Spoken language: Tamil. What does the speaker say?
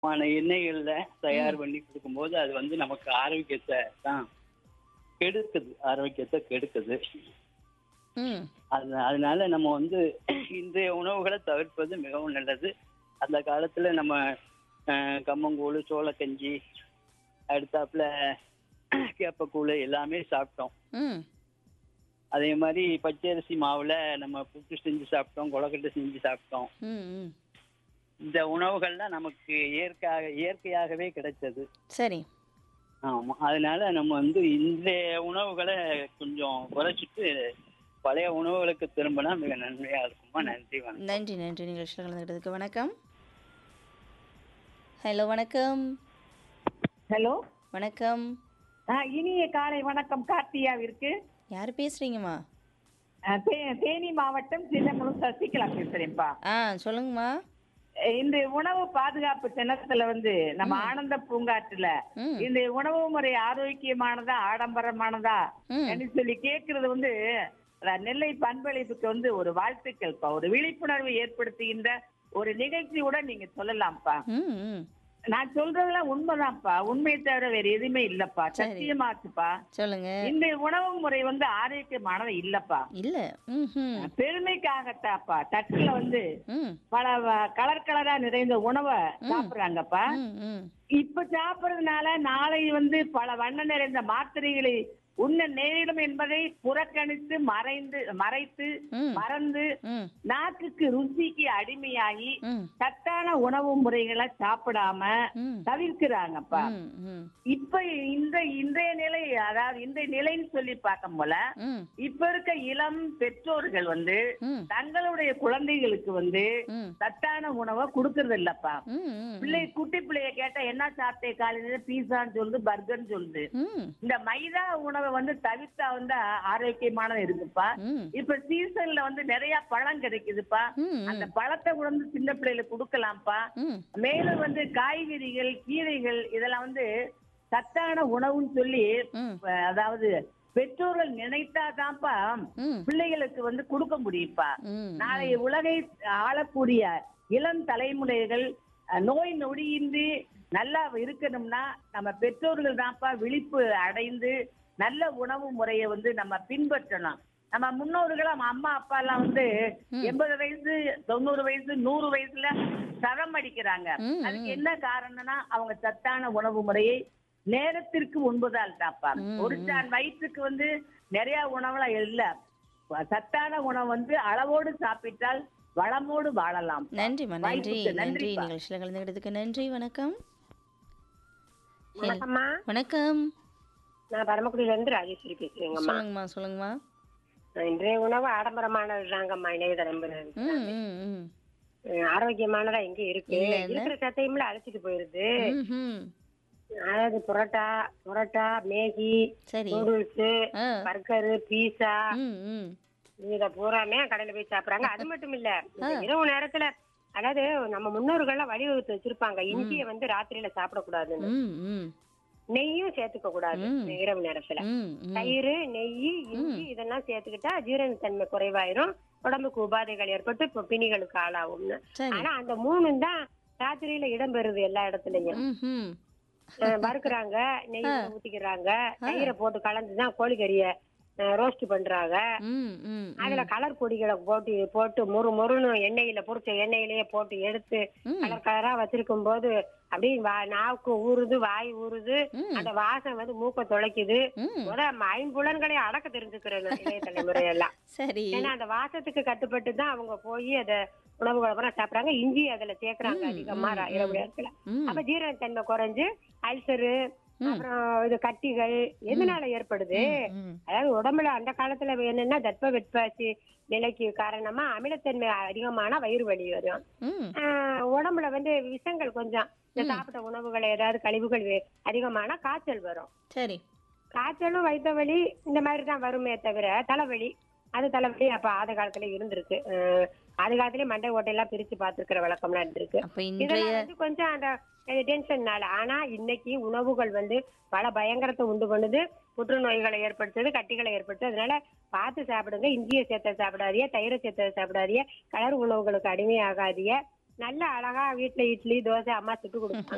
எண்ணெய்கள்ல ம். தயார் பண்ணி குடுக்கும்போது, அது வந்து நமக்கு ஆரோக்கியத்த தான் கெடுக்குது. ஆரோக்கியத்த கெடுக்குது. ம். அதனால நம்ம வந்து இன்றைய உணவுகள தவிர்ப்பது மிகவும் நல்லது. அந்த காலத்துல நம்ம கம்மங்கூழு, சோளக்கஞ்சி, அடுத்தாப்புல கேப்பக்கூழு எல்லாமே சாப்பிட்டோம். ம். அதே மாரி பச்சரிசி மாவுல நம்ம புட்டு செஞ்சு சாப்பிட்டோம், கொழக்கட்டை செஞ்சு சாப்பிட்டோம். ம். ம். இந்த உணவுகள்லாம் நமக்கு இயற்கையாகவே கிடைச்சது. சரி. ஆமா. அதனால நம்ம வந்து இன்றைய உணவுகள கொஞ்சம் குறைச்சிட்டு, பழைய உணவுகளுக்கு திரும்பினா மிக நன்மையா இருக்குமா. நன்றி, வணக்கம். நன்றி, நன்றி. நிகழ்ச்சியில் கலந்துக்கிட்டதுக்கு வணக்கம். ஹலோ, வணக்கம். ஹலோ. வணக்கம். இனிய காலை வணக்கம் கார்த்தியாவிற்கு. யார் பேசுறீங்கம்மா? தேனி மாவட்டம் சின்னமனூர் சசிகலா பேசுறேன்ப்பா. சொல்லுங்கம்மா. இந்த உணவு பாதுகாப்பு தினத்துல வந்து நம்ம ம். ஆனந்த பூங்காற்றுல ம். இந்த உணவு முறை ஆரோக்கியமானதா ஆடம்பரமானதா ம். சொல்லி கேட்கறது வந்து நெல்லை பண்பளிப்புக்கு வந்து ஒரு வாழ்த்துக்கள்ப்பா. ஒரு விழிப்புணர்வு ஏற்படுத்துகின்ற ஒரு நிகழ்ச்சியோட நீங்க சொல்லலாம்ப்பா. ம். ம். நான் சொல்றதெல்லாம் உண்மைதான்ப்பா. உண்மையை தவிர வேற எதுவுமே இல்லப்பா. சரி. சத்தியமாச்சுப்பா. சொல்லுங்க. இந்த உணவு முறை வந்து ஆரோக்கியமானது இல்லப்பா. இல்ல. ம்ஹும். பெருமைக்காகத்தாப்பா தட்டுல வந்து ம். பல கலர் கலரா நிறைந்த உணவை ம். சாப்பிடுறாங்கப்பா. ம். ம். இப்ப சாப்பிடுறதுனால நாளை வந்து பல வண்ண நிறைந்த மாத்திரைகளை உண்ண நேரிடும் என்பதை புறக்கணித்து மறைத்து ம். மறந்து ம். நாக்குக்கு ருசிக்கு அடிமையாகி ம். சத்தான உணவு முறைகளை சாப்பிடாம ம். தவிர்க்கிறாங்கப்பா. ம். ம். இப்ப இன்றைய நிலை, அதாவது இன்றைய நிலைன்னு சொல்லி பார்க்கும் போல ம். இப்ப இருக்க இளம் பெற்றோர்கள் வந்து ம். தங்களுடைய குழந்தைகளுக்கு வந்து ம். சத்தான உணவை கொடுக்கறது இல்லப்பா. ம். ம். குட்டி பிள்ளைய கேட்டா என்ன சாப்பிட்டே காலையில பீஸான்னு சொல்லுது, பர்கர்ன்னு சொல்லுது. ம். இந்த மைதா உணவை வந்து தவிர்த்தா வந்து ஆரோக்கியமானது இருக்குப்பா. ம். இப்ப சீசன்ல வந்து நிறைய பழம் கிடைக்குதுப்பா. ம். அந்த பழத்தை கூட வந்து சின்ன பிள்ளைகளுக்கு கொடுக்கலாம்ப்பா. ம். மேலும் வந்து காய்கறிகள், கீரைகள் இதெல்லாம் வந்து சத்தான உணவுன்னு சொல்லி ம். அதாவது பெற்றோர்கள் நினைத்தாதான்ப்பா ம். பிள்ளைகளுக்கு வந்து கொடுக்க முடியும்ப்பா. ம். நாளைய உலகை ஆளக்கூடிய இளம் தலைமுறைகள் நோய் நொடியின்றி நல்லா இருக்கணும்னா நம்ம பெற்றோர்கள் தான்ப்பா விழிப்பு அடைந்து நல்ல உணவு முறையை வந்து நம்ம பின்பற்றணும். நம்ம முன்னோர்களும் அம்மா அப்பா எல்லாம் வந்து ம். 80 வயசு 90 வயசு 100 வயசுல சரம் அடிக்கிறாங்க. ம். அதுக்கு ம். என்ன காரணம்னா அவங்க சத்தான உணவு முறையை நேரத்திற்கு உண்பதால் தாப்பா. ம். ஒரு சான் வயிற்றுக்கு வந்து நிறைய உணவுலாம் இல்ல. சத்தான உணவு வந்து அளவோடு சாப்பிட்டால் வளமோடு வாழலாம். நன்றிம்மா. நன்றி. வாய்ப்புக்கு நன்றி. நன்றிப்பா. நிகழ்ச்சியில் கலந்துக்கிட்டதுக்கு நன்றி. வணக்கம். வணக்கம்மா. வணக்கம். நான் பரமக்குடியில இருந்து ராஜேஸ்வரி பேசுறேங்கம்மா. சொல்லுங்கம்மா. சொல்லுங்கம்மா. இன்றைய உணவு ஆடம்பரமானது தாங்கம்மா. இணையதளம் ம். ம். ம். ஆரோக்கியமானதா எங்க இருக்கு? இல்ல, இல்ல. இருக்கிற சத்தையும்ல அழைச்சிட்டு போயிருது. ம்ஹும். அதாவது புரோட்டா, மேகி, சரி. நூடுல்ஸ், ஆ. பர்கரு, பீஸா ம். ம். இத பூராமே கடையில போய் சாப்பிடுறாங்க. அது மட்டும் இல்ல, இந்த ஆ. இரவு நேரத்துல அதாவது நம்ம முன்னோர்கள்லாம் வழிவகுத்து வச்சிருப்பாங்க. இஞ்சியை வந்து ராத்திரியில சாப்பிடக்கூடாதுன்னு, ம். ம். நெய்யும் சேர்த்துக்க கூடாது ம். இந்த இரவு நேரத்துல. ம். ம். தயிர், நெய், இஞ்சி இதெல்லாம் சேர்த்துக்கிட்டா ஜீரணத்தன்மை குறைவாயிரும், உடம்புக்கு உபாதைகள் ஏற்பட்டு இப்ப பிணிகளுக்கு ஆளாகும்னு. சரி. ஆனா அந்த மூணும் தான் ராத்திரியில இடம்பெறுது எல்லா இடத்துலயும். ம்ஹும். வறுக்குறாங்க, நெய் ஊத்திக்கிறாங்க, தயிரை போட்டு கலந்துதான் கோழிக்கறிய ரோஸ்ட் பண்றாங்க. ம். ம். அதுல கலர் பொடிகளை போட்டு மொறுன்னு எண்ணெயில பொரிச்ச எண்ணெயிலேயே போட்டு எடுத்து ம். கலர் கலரா வச்சிருக்கும் போது அப்படியே நாக்கு ஊறுது, வாய் ஊறுது, ம். அந்த வாசம் வந்து மூக்க துளைக்குது. ம். ஐம்புலன்களை அடக்க தெரிஞ்சுக்கிறேன் இளைய தலைமுறையெல்லாம். சரி. ஏன்னா அந்த வாசத்துக்கு கட்டுப்பட்டு தான் அவங்க போய் அத உணவுகளை பூரா சாப்பிடுறாங்க. இஞ்சி அதுல சேர்க்கறாங்க ம். அதிகமா ம். இரவு நேரத்துல. ம். அப்ப ஜீரணத்தன்மை குறைஞ்சு அல்சரு, அப்புறம் இது கட்டிகள் எதனால ஏற்படுது? ம். அதாவது உடம்புல அந்த காலத்துல என்னன்னா தட்ப வெட்பாசி நிலைக்கு காரணமா அமிலத்தன்மை அதிகமான வயிறு வலி வரும். ம். உடம்புல வந்து விஷங்கள் கொஞ்சம் இந்த சாப்பிட்ட உணவுகள் ஏதாவது கழிவுகள் அதிகமான காய்ச்சல் வரும். சரி. காய்ச்சலும் வயிற்று வலி இந்த மாதிரி தான் வருமே தவிர தலைவலி அப்ப ஆதி காலத்துல இருந்திருக்கு. ஆதி காலத்திலேயே மண்டை ஓட்டையெல்லாம் பிரிச்சு பார்த்திருக்கிற வழக்கம்லாம் இருந்திருக்கு. அப்ப இன்றைய இதெல்லாம் வந்து கொஞ்சம் அந்த டென்ஷன்னால. ஆனா இன்னைக்கு உணவுகள் வந்து பல பயங்கரத்தை உண்டு பண்ணுது, புற்றுநோய்களை ஏற்படுத்துது, கட்டிகளை ஏற்படுத்துது. அதனால பார்த்து சாப்பிடுங்க. இஞ்சியை சேர்த்த சாப்பிடாதீங்க, தயிரை சேர்த்த சாப்பிடாதீங்க, கலர் உணவுகளுக்கு அடிமையாகாதீங்க. நல்ல அழகா வீட்டுல இட்லி, தோசை அம்மா சுட்டு கொடுப்பாங்க.